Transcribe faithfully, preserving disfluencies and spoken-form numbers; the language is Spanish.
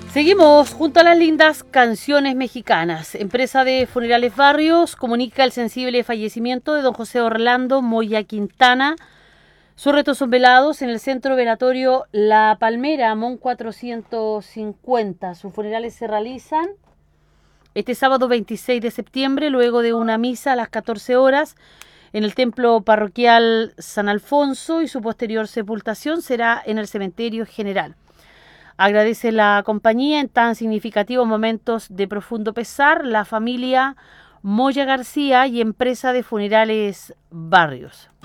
Seguimos junto a las lindas canciones mexicanas. Empresa de Funerales Barrios comunica el sensible fallecimiento de don José Orlando Moya Quintana. Sus restos son velados en el centro velatorio La Palmera, Mon cuatrocientos cincuenta. Sus funerales se realizan este sábado veintiséis de septiembre, luego de una misa a las catorce horas en el templo parroquial San Alfonso, y su posterior sepultación será en el cementerio general. Agradece la compañía en tan significativos momentos de profundo pesar la familia Moya García y Empresa de Funerales Barrios.